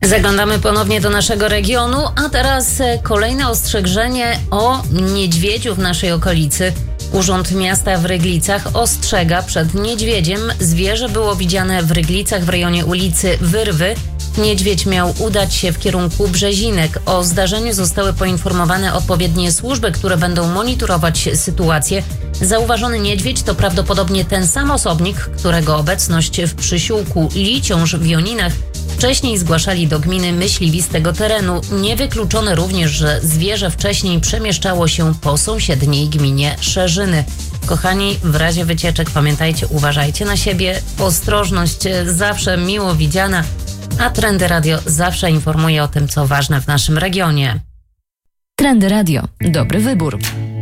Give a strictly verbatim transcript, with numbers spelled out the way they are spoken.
Zaglądamy ponownie do naszego regionu, a teraz kolejne ostrzeżenie o niedźwiedziu w naszej okolicy. Urząd Miasta w Ryglicach ostrzega przed niedźwiedziem. Zwierzę było widziane w Ryglicach w rejonie ulicy Wyrwy. Niedźwiedź miał udać się w kierunku Brzezinek. O zdarzeniu zostały poinformowane odpowiednie służby, które będą monitorować sytuację. Zauważony niedźwiedź to prawdopodobnie ten sam osobnik, którego obecność w przysiłku Liciąż w Joninach wcześniej zgłaszali do gminy myśliwi z tego terenu. Niewykluczone również, że zwierzę wcześniej przemieszczało się po sąsiedniej gminie Szerzyny. Kochani, w razie wycieczek pamiętajcie, uważajcie na siebie. Ostrożność zawsze miło widziana, a Trendy Radio zawsze informuje o tym, co ważne w naszym regionie. Trendy Radio. Dobry wybór.